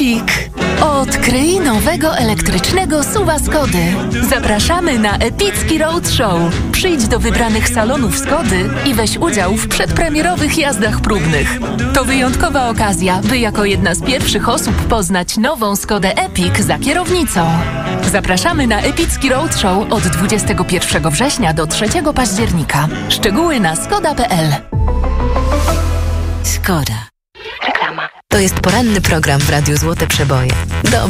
Epic. Odkryj nowego elektrycznego SUV-a Skody. Zapraszamy na Epicki Roadshow. Przyjdź do wybranych salonów Skody i weź udział w przedpremierowych jazdach próbnych. To wyjątkowa okazja, by jako jedna z pierwszych osób poznać nową Skodę Epic za kierownicą. Zapraszamy na Epicki Roadshow od 21 września do 3 października. Szczegóły na skoda.pl. Skoda. Reklama. To jest poranny program w Radiu Złote Przeboje.